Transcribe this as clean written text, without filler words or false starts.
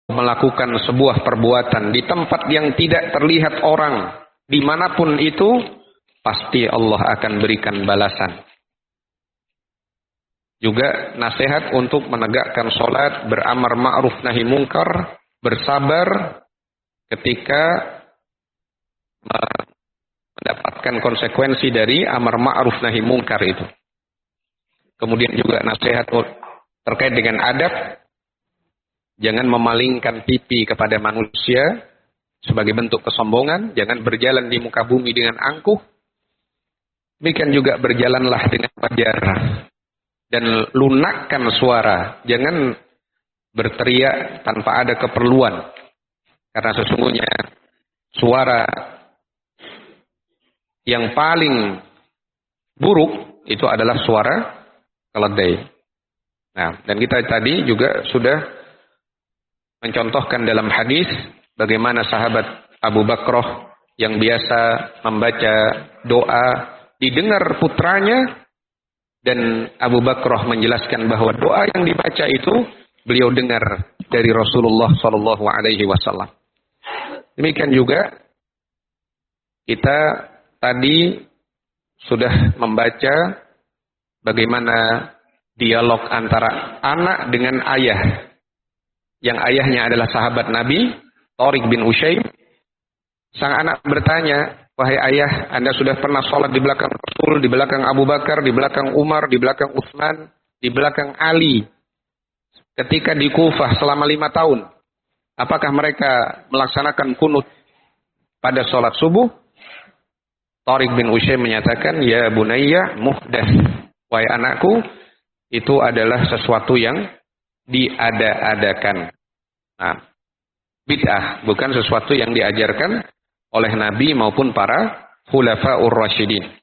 melakukan sebuah perbuatan di tempat yang tidak terlihat orang, dimanapun itu, pasti Allah akan berikan balasan. Juga nasihat untuk menegakkan sholat, beramar ma'ruf nahi mungkar, bersabar ketika mendapatkan konsekuensi dari amar ma'ruf nahi mungkar itu. Kemudian juga nasihat terkait dengan adab, jangan memalingkan pipi kepada manusia sebagai bentuk kesombongan, jangan berjalan di muka bumi dengan angkuh. Demikian juga berjalanlah dengan wajar dan lunakkan suara, jangan berteriak tanpa ada keperluan. Karena sesungguhnya suara yang paling buruk itu adalah suara keledai. Nah, dan kita tadi juga sudah mencontohkan dalam hadis bagaimana sahabat Abu Bakrah yang biasa membaca doa didengar putranya, dan Abu Bakrah menjelaskan bahwa doa yang dibaca itu beliau dengar dari Rasulullah Shallallahu Alaihi Wasallam. Demikian juga kita tadi sudah membaca bagaimana dialog antara anak dengan ayah, yang ayahnya adalah sahabat Nabi Tariq bin Usaym. Sang anak bertanya, wahai ayah, Anda sudah pernah sholat di belakang Rasul, di belakang Abu Bakar, di belakang Umar, di belakang Utsman, di belakang Ali, ketika di Kufah selama 5 tahun. Apakah mereka melaksanakan kunut pada sholat subuh? Tariq bin Usaym menyatakan, ya bunayya muhdats, wahai anakku, itu adalah sesuatu yang diada-adakan. Nah, bid'ah, bukan sesuatu yang diajarkan oleh Nabi maupun para khulafa'ur rasyidin.